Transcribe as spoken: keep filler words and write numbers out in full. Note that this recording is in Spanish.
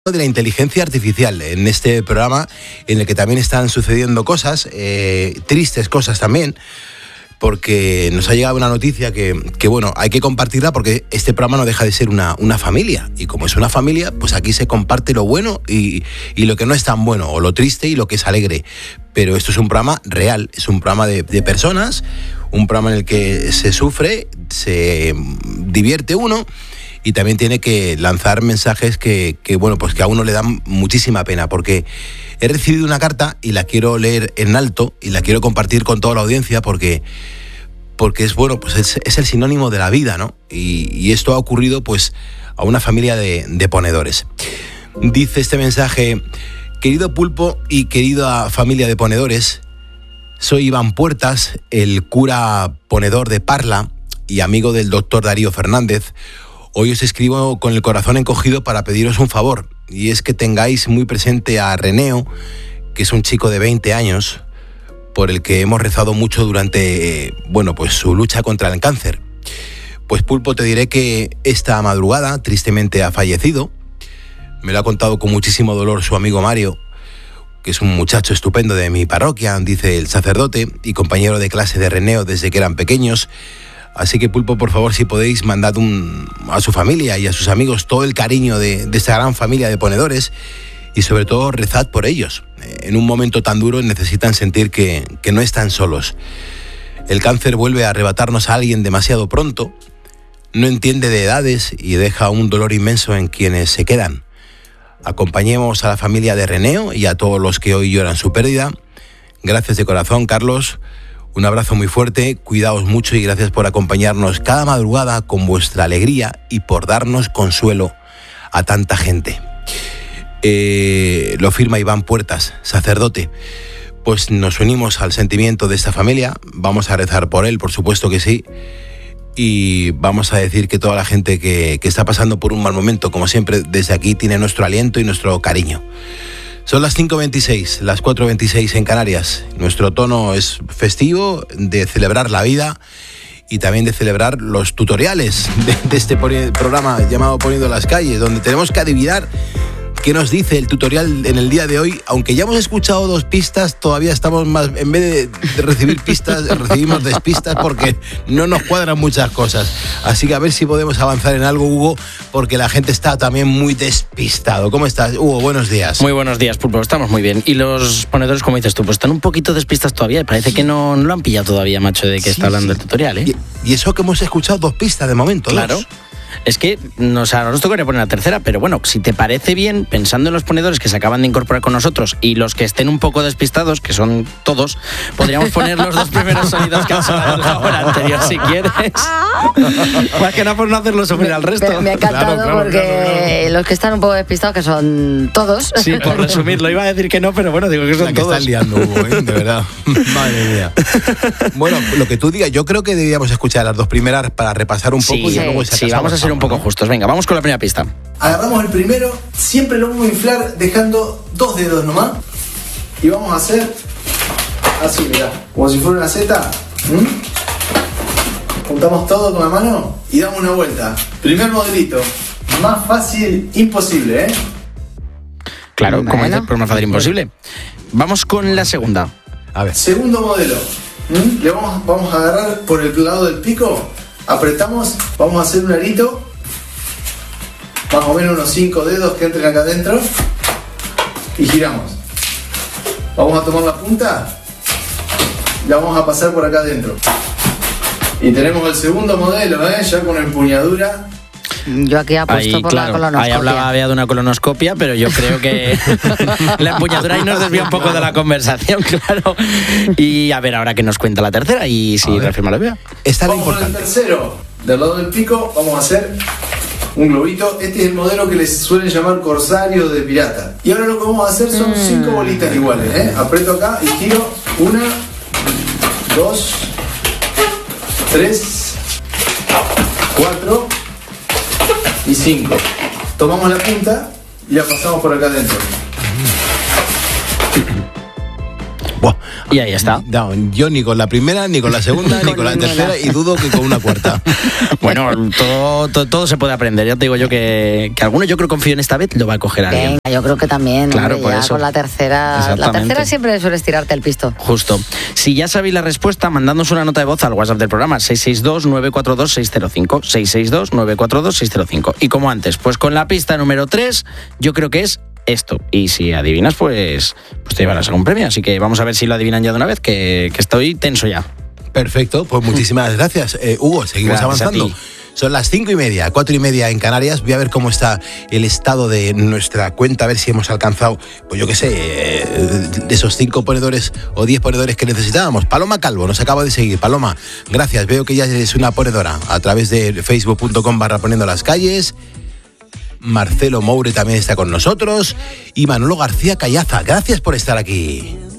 de la inteligencia artificial en este programa en el que también están sucediendo cosas, eh, tristes cosas también, porque nos ha llegado una noticia que, que, bueno, hay que compartirla porque este programa no deja de ser una, una familia, y como es una familia, pues aquí se comparte lo bueno y, y lo que no es tan bueno, o lo triste y lo que es alegre. Pero esto es un programa real, es un programa de, de personas, un programa en el que se sufre, se divierte uno, y también tiene que lanzar mensajes que, que, bueno, pues que a uno le dan muchísima pena, porque he recibido una carta y la quiero leer en alto y la quiero compartir con toda la audiencia porque, porque es, bueno, pues es, es el sinónimo de la vida, ¿no? Y, y esto ha ocurrido, pues, a una familia de, de ponedores. Dice este mensaje: querido Pulpo y querida familia de ponedores, soy Iván Puertas, el cura ponedor de Parla y amigo del doctor Darío Fernández. Hoy os escribo con el corazón encogido para pediros un favor, y es que tengáis muy presente a Reneo, que es un chico de veinte años, por el que hemos rezado mucho durante, bueno, pues su lucha contra el cáncer. Pues Pulpo, te diré que esta madrugada tristemente ha fallecido. Me lo ha contado con muchísimo dolor su amigo Mario, que es un muchacho estupendo de mi parroquia, dice el sacerdote, y compañero de clase de Reneo desde que eran pequeños. Así que, Pulpo, por favor, si podéis, mandad un, a su familia y a sus amigos todo el cariño de, de esta gran familia de ponedores, y sobre todo rezad por ellos. En un momento tan duro necesitan sentir que, que no están solos. El cáncer vuelve a arrebatarnos a alguien demasiado pronto, no entiende de edades y deja un dolor inmenso en quienes se quedan. Acompañemos a la familia de Reneo y a todos los que hoy lloran su pérdida. Gracias de corazón, Carlos. Un abrazo muy fuerte, cuidaos mucho y gracias por acompañarnos cada madrugada con vuestra alegría y por darnos consuelo a tanta gente. Eh, lo firma Iván Puertas, sacerdote. Pues nos unimos al sentimiento de esta familia, vamos a rezar por él, por supuesto que sí, y vamos a decir que toda la gente que, que está pasando por un mal momento, como siempre, desde aquí tiene nuestro aliento y nuestro cariño. Son las cinco veintiséis, las cuatro veintiséis en Canarias. Nuestro tono es festivo, de celebrar la vida y también de celebrar los tutoriales de, de este programa llamado Poniendo las Calles, donde tenemos que adivinar qué nos dice el tutorial en el día de hoy. Aunque ya hemos escuchado dos pistas, todavía estamos más, en vez de, de recibir pistas, recibimos despistas porque no nos cuadran muchas cosas. Así que a ver si podemos avanzar en algo, Hugo, porque la gente está también muy despistado. ¿Cómo estás, Hugo? Buenos días. Muy buenos días, Pulpo. Estamos muy bien. Y los ponedores, como dices tú, pues están un poquito despistas todavía. Parece sí. que no, no lo han pillado todavía, macho, de que sí, está hablando sí. el tutorial, ¿eh? Y, y eso que hemos escuchado dos pistas de momento, claro. Dos. Es que nos, nos tocaría poner la tercera, pero bueno, si te parece bien, pensando en los ponedores que se acaban de incorporar con nosotros y los que estén un poco despistados, que son todos, podríamos poner los dos primeros sonidos que han sonado en la hora anterior, si quieres. Más que nada por no hacerlo sufrir al resto. Me, me ha encantado claro, claro, porque claro, claro. los que están un poco despistados, que son todos. Sí, por resumirlo, iba a decir que no, pero bueno, digo que son la que todos. Están liando, Hugo, ¿eh? De verdad. Madre mía. Bueno, lo que tú digas, yo creo que deberíamos escuchar las dos primeras para repasar un poco sí, y luego sí, vamos a ser un poco justos. Venga, vamos con la primera pista. Agarramos el primero, siempre lo vamos a inflar dejando dos dedos nomás. Y vamos a hacer así, mirá, como si fuera una Z. ¿Mm? Juntamos todo con la mano y damos una vuelta. Primer modelito, más fácil imposible, ¿eh? Claro, bueno. Como dices, pero más fácil imposible. Vamos con la segunda. A ver. Segundo modelo. ¿Mm? Le vamos, vamos a agarrar por el lado del pico. Apretamos, vamos a hacer un arito, más o menos unos cinco dedos que entren acá adentro y giramos. Vamos a tomar la punta y la vamos a pasar por acá adentro. Y tenemos el segundo modelo, ¿eh? Ya con empuñadura. Yo aquí apuesto ahí, por claro, la colonoscopia. Ahí hablaba había de una colonoscopia, pero yo creo que la empuñadura ahí nos desvía un poco de la conversación, claro. Y a ver ahora que nos cuenta la tercera y si reafirma la vea. Esta es la importante. El tercero, del lado del pico, vamos a hacer un globito. Este es el modelo que les suelen llamar corsario de pirata. Y ahora lo que vamos a hacer son mm. cinco bolitas iguales, ¿eh? Aprieto acá y giro. Una, dos, tres, cuatro y cinco. Tomamos la punta y la pasamos por acá adentro. Buah, Y ahí está. No, yo ni con la primera, ni con la segunda, ni, Ni con, con la ninguna. tercera, y dudo que con una cuarta. Bueno, todo, todo, todo se puede aprender. Ya te digo yo que, que alguno, yo creo, confío en esta vez, lo va a coger alguien. Venga, yo creo que también. Claro, hombre, por ya eso. con la tercera. La Exactamente. tercera siempre sueles tirarte el pisto. Justo. Si ya sabéis la respuesta, mandándonos una nota de voz al WhatsApp del programa seis seis dos, nueve cuatro dos, seis cero cinco. seis seis dos, nueve cuatro dos, seis cero cinco. Y como antes, pues con la pista número tres, yo creo que es esto. Y si adivinas, pues, pues te llevarás algún premio. Así que vamos a ver si lo adivinan ya de una vez, que, que estoy tenso ya. Perfecto, pues muchísimas gracias. Eh, Hugo, seguimos Gracias a avanzando. ti. Son las cinco y media, cuatro y media en Canarias. Voy a ver cómo está el estado de nuestra cuenta, a ver si hemos alcanzado, pues yo qué sé, eh, de esos cinco ponedores o diez ponedores que necesitábamos. Paloma Calvo nos acaba de seguir. Paloma, gracias. Veo que ya eres una ponedora a través de facebook punto com barra poniendo las calles. Marcelo Moure también está con nosotros. Y Manolo García Callaza, gracias por estar aquí.